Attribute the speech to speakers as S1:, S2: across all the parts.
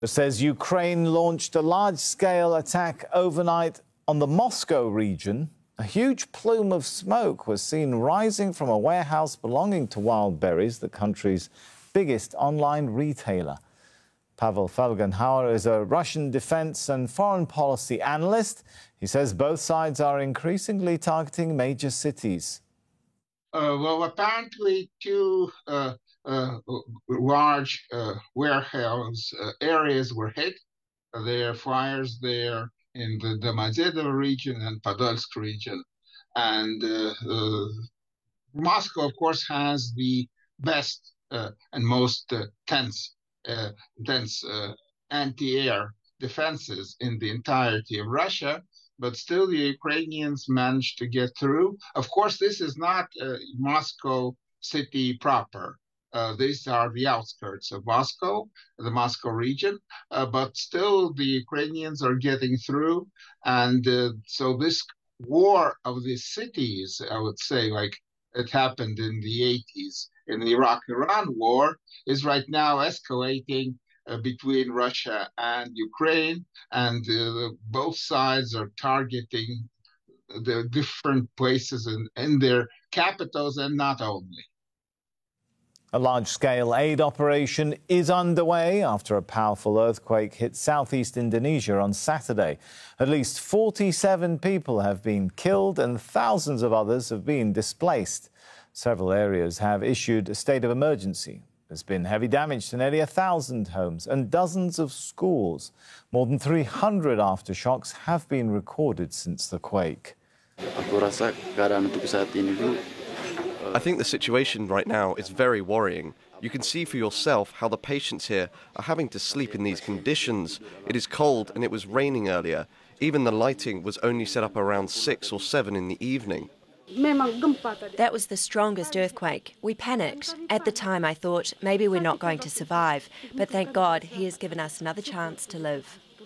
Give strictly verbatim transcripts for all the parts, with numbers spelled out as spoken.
S1: It says Ukraine launched a large-scale attack overnight on the Moscow region. A huge plume of smoke was seen rising from a warehouse belonging to Wildberries, the country's biggest online retailer. Pavel Felgenhauer is a Russian defense and foreign policy analyst. He says both sides are increasingly targeting major cities.
S2: Uh, well, apparently two uh, uh, large uh, warehouse uh, areas were hit. Uh, there are fires there in the Domodedovo region and Podolsk region. And uh, uh, Moscow, of course, has the best uh, and most uh, tense, uh, tense uh, anti-air defenses in the entirety of Russia. But still, the Ukrainians managed to get through. Of course, this is not uh, Moscow city proper. Uh, these are the outskirts of Moscow, the Moscow region. Uh, but still, the Ukrainians are getting through. And uh, so this war of the cities, I would say, like it happened in the eighties in the Iraq-Iran war, is right now escalating Uh, between Russia and Ukraine, and uh, both sides are targeting the different places in, in their capitals, and not only.
S1: A large-scale aid operation is underway after a powerful earthquake hit southeast Indonesia on Saturday. At least forty-seven people have been killed and thousands of others have been displaced. Several areas have issued a state of emergency. There's been heavy damage to nearly a thousand homes and dozens of schools. More than three hundred aftershocks have been recorded since the quake.
S3: I think the situation right now is very worrying. You can see for yourself how the patients here are having to sleep in these conditions. It is cold and it was raining earlier. Even the lighting was only set up around six or seven in the evening.
S4: That was the strongest earthquake. We panicked. At the time I thought maybe we're not going to survive, but thank God he has given us another chance to live.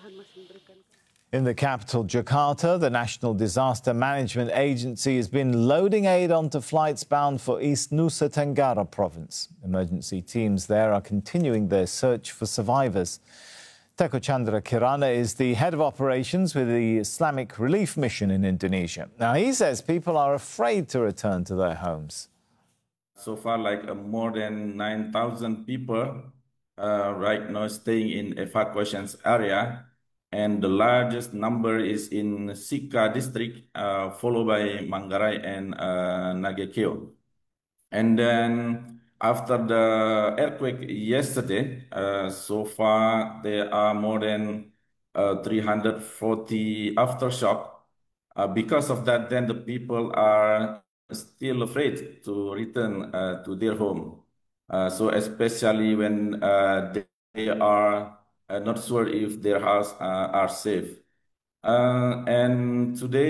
S1: In the capital, Jakarta, the National Disaster Management Agency has been loading aid onto flights bound for East Nusa Tenggara province. Emergency teams there are continuing their search for survivors. Teko Chandra Kirana is the head of operations with the Islamic Relief Mission in Indonesia. Now, he says people are afraid to return to their homes.
S5: So far, like uh, more than nine thousand people uh, right now staying in evacuations area. And the largest number is in Sika district, uh, followed by Manggarai and uh, Nagekeo. And then after the earthquake yesterday, uh, so far there are more than uh, three hundred forty aftershock. Uh, because of that, then the people are still afraid to return uh, to their home. Uh, so especially when uh, they are uh, not sure if their house uh, are safe. Uh, and today,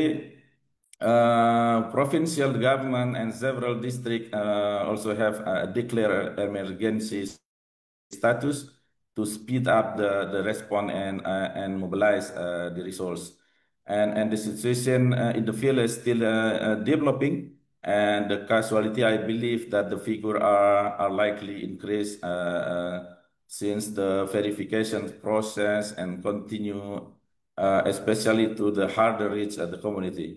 S5: Uh, provincial government and several districts uh, also have uh, declared emergency status to speed up the, the response and, uh, and mobilize uh, the resource. And, and the situation uh, in the field is still uh, uh, developing, and the casualty, I believe that the figure are, are likely increase uh, uh, since the verification process and continue, uh, especially to the harder reach of the community.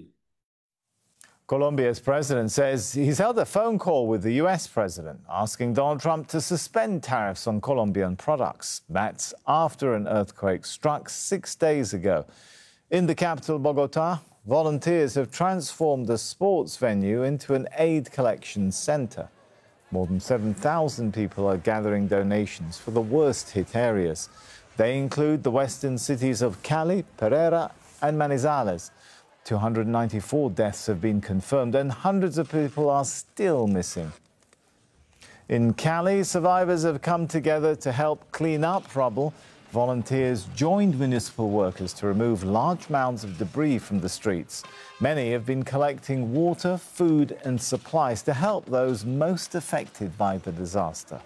S1: Colombia's president says he's held a phone call with the U S president, asking Donald Trump to suspend tariffs on Colombian products. That's after an earthquake struck six days ago. In the capital, Bogota, volunteers have transformed a sports venue into an aid collection center. More than seven thousand people are gathering donations for the worst-hit areas. They include the western cities of Cali, Pereira and Manizales. two hundred ninety-four deaths have been confirmed and hundreds of people are still missing. In Cali, survivors have come together to help clean up rubble. Volunteers joined municipal workers to remove large mounds of debris from the streets. Many have been collecting water, food and supplies to help those most affected by the disaster.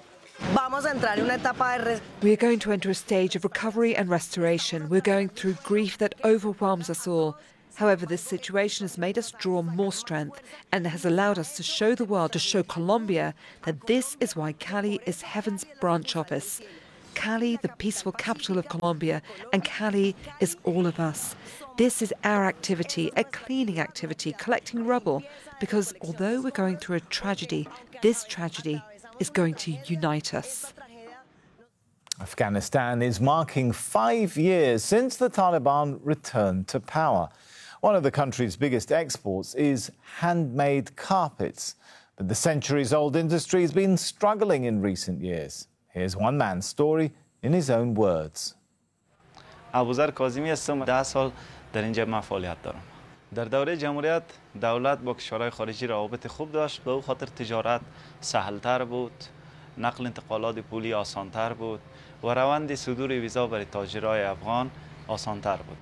S6: We are going to enter a stage of recovery and restoration. We're going through grief that overwhelms us all. However, this situation has made us draw more strength and has allowed us to show the world, to show Colombia, that this is why Cali is heaven's branch office. Cali, the peaceful capital of Colombia, and Cali is all of us. This is our activity, a cleaning activity, collecting rubble, because although we're going through a tragedy, this tragedy is going to unite us.
S1: Afghanistan is marking five years since the Taliban returned to power. One of the country's biggest exports is handmade carpets. But the centuries-old industry has been struggling in recent years. Here's one man's story in his own words.
S7: ابوذر کاظمی هستم. ده سال در اینجا من فعالیت دارم. در دوره جمهوریت دولت با کشورهای خارجی روابط خوب داشت. به او خاطر تجارت سهل‌تر بود، نقل انتقالات پولی آسان‌تر بود و روند صدور ویزا برای تاجرای افغان آسان‌تر بود.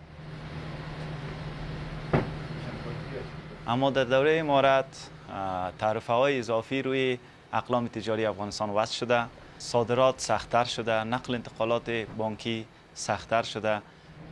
S7: اما در دوره امارت تعرفه‌های اضافی روی اقلام تجاری افغانستان وضع شده، صادرات سخت‌تر شده، نقل انتقالات بانکی سخت‌تر شده.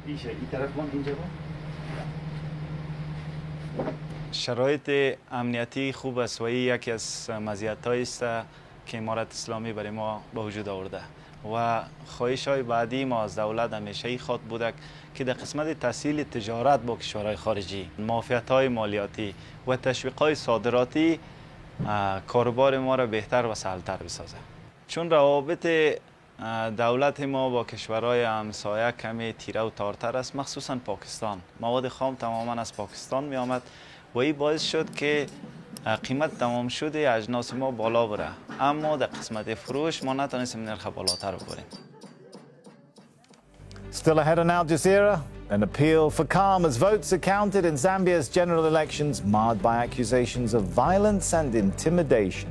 S7: شرایط امنیتی خوب است و این یکی از مزیت‌هایی است که امارت اسلامی برای ما به وجود آورده و خواهش‌های بعدی ما از دولت همیشه خواهد بود که در قسمت تسهیل تجارت با کشورهای خارجی، معافیت‌های مالیاتی و تشویق‌های صادراتی کاروبار ما را بهتر و سهل‌تر بسازه. چون روابط دولت ما با کشورهای همسایه کمی تیره و تارتر است، مخصوصا پاکستان. مواد خام تماما از پاکستان می آمد و این باعث شد که قیمت تمام شده اجناس ما بالا بره، اما در قسمت فروش ما نتونستیم نرخ بالاتر ببریم.
S1: Still ahead on Al Jazeera, an appeal for calm as votes are counted in Zambia's general elections marred by accusations of violence and intimidation.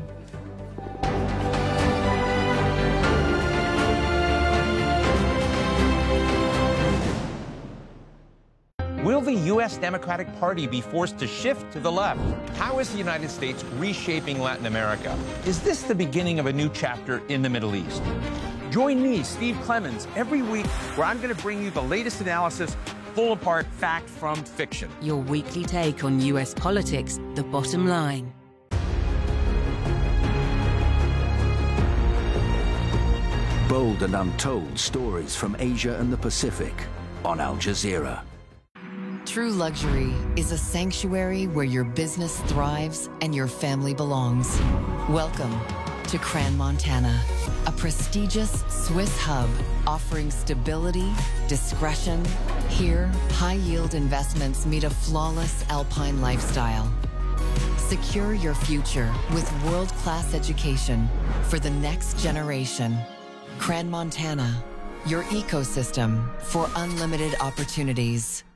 S8: Will the U S Democratic Party be forced to shift to the left? How is the United States reshaping Latin America? Is this the beginning of a new chapter in the Middle East? Join me, Steve Clemens, every week where I'm going to bring you the latest analysis, full apart fact from fiction.
S9: Your weekly take on U S politics, The Bottom Line.
S10: Bold and untold stories from Asia and the Pacific on Al Jazeera.
S9: True luxury is a sanctuary where your business thrives and your family belongs. Welcome to Cran, Montana, a prestigious Swiss hub offering stability, discretion. Here, high-yield investments meet a flawless alpine lifestyle. Secure your future with world-class education for the next generation. Cran, Montana, your ecosystem for unlimited opportunities.